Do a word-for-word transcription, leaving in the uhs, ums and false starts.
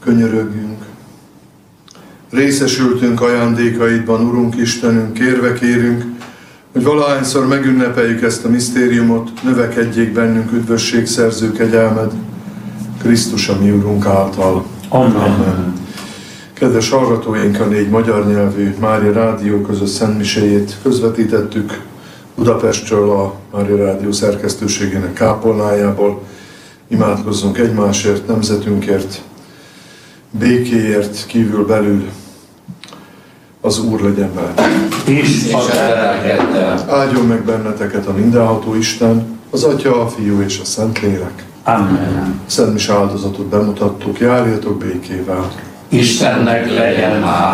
könyörögjünk. Részesültünk ajándékaidban, Urunk Istenünk, kérve kérünk, hogy valahányszor megünnepeljük ezt a misztériumot, növekedjék bennünk üdvösségszerző kegyelmed, Krisztus a mi Urunk által. Amen. Amen. Kedves hallgatóink, a négy magyar nyelvű Mária Rádió közös szentmiséjét közvetítettük Budapestről, a Mária Rádió szerkesztőségének kápolnájából. Imádkozzunk egymásért, nemzetünkért, békéért, kívül belül. Az Úr legyen veletek. És a lelkeddel. Áldjon meg benneteket a mindenható Isten, az Atya, a Fiú és a Szentlélek. Amen. Szent mise áldozatot bemutattuk, járjatok békével. Istennek legyen hála.